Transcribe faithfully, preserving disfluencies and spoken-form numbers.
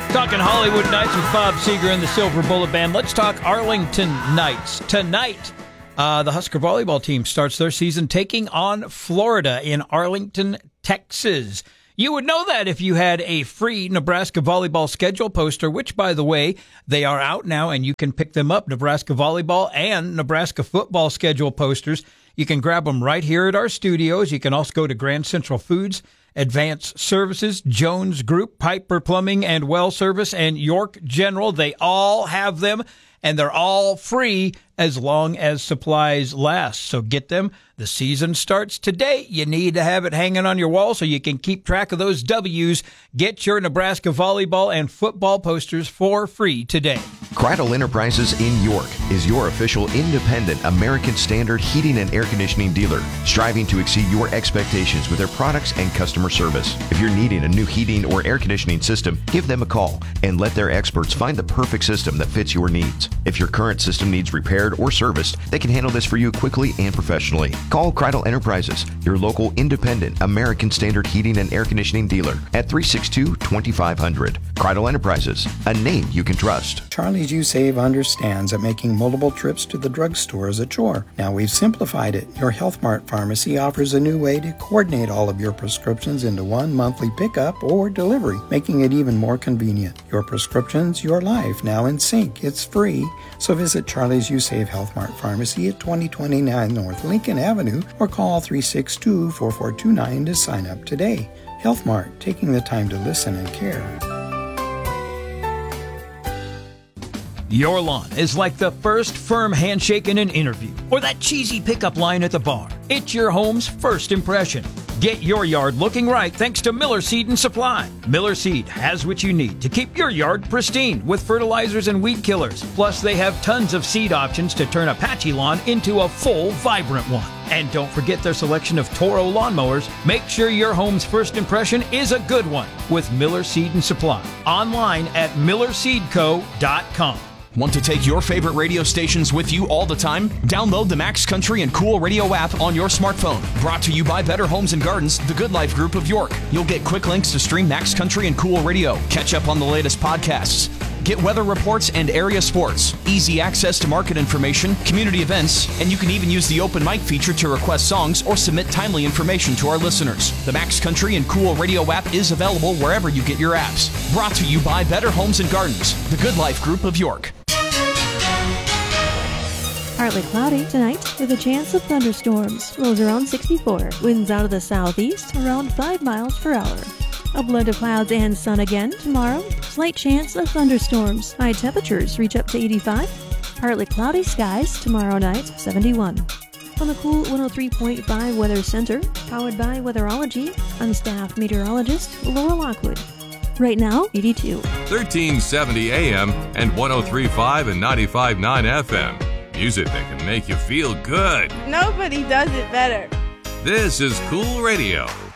Talking Hollywood Knights with Bob Seger and the Silver Bullet Band. Let's talk Arlington Knights. Tonight, uh, the Husker volleyball team starts their season taking on Florida in Arlington, Texas. You would know that if you had a free Nebraska volleyball schedule poster, which, by the way, they are out now and you can pick them up. Nebraska volleyball and Nebraska football schedule posters. You can grab them right here at our studios. You can also go to Grand Central Foods, Advanced Services, Jones Group, Piper Plumbing and Well Service, and York General. They all have them, and they're all free as long as supplies last. So get them. The season starts today. You need to have it hanging on your wall so you can keep track of those W's. Get your Nebraska volleyball and football posters for free today. Cradle Enterprises in York is your official independent American Standard heating and air conditioning dealer, striving to exceed your expectations with their products and customer service. If you're needing a new heating or air conditioning system, give them a call and let their experts find the perfect system that fits your needs. If your current system needs repaired or serviced, they can handle this for you quickly and professionally. Call Cradle Enterprises, your local independent American Standard heating and air conditioning dealer at three six two, two five zero zero. Cradle Enterprises, a name you can trust. Charlie's You Save understands that making multiple trips to the drugstore is a chore. Now we've simplified it. Your Health Mart pharmacy offers a new way to coordinate all of your prescriptions into one monthly pickup or delivery, making it even more convenient. Your prescriptions, your life, now in sync. It's free. So visit Charlie's You Save Health Mart Pharmacy at twenty twenty-nine North Lincoln Avenue or call three six two, four four two nine to sign up today. Health Mart, taking the time to listen and care. Your lawn is like the first firm handshake in an interview or that cheesy pickup line at the bar. It's your home's first impression. Get your yard looking right thanks to Miller Seed and Supply. Miller Seed has what you need to keep your yard pristine with fertilizers and weed killers. Plus, they have tons of seed options to turn a patchy lawn into a full, vibrant one. And don't forget their selection of Toro lawnmowers. Make sure your home's first impression is a good one with Miller Seed and Supply. Online at miller seed co dot com. Want to take your favorite radio stations with you all the time? Download the Max Country and Cool Radio app on your smartphone. Brought to you by Better Homes and Gardens, the Good Life Group of York. You'll get quick links to stream Max Country and Cool Radio, catch up on the latest podcasts, get weather reports and area sports, easy access to market information, community events, and you can even use the open mic feature to request songs or submit timely information to our listeners. The Max Country and Cool Radio app is available wherever you get your apps. Brought to you by Better Homes and Gardens, the Good Life Group of York. Partly cloudy tonight with a chance of thunderstorms. Lows around sixty-four. Winds out of the southeast around five miles per hour. A blend of clouds and sun again tomorrow. Slight chance of thunderstorms. High temperatures reach up to eighty-five. Partly cloudy skies tomorrow night, seventy-one. On the Cool one oh three point five Weather Center, powered by Weatherology, I'm staff meteorologist Laura Lockwood. Right now, eighty-two. thirteen seventy A M and one oh three point five and ninety-five point nine F M. Music that can make you feel good. Nobody does it better. This is Cool Radio.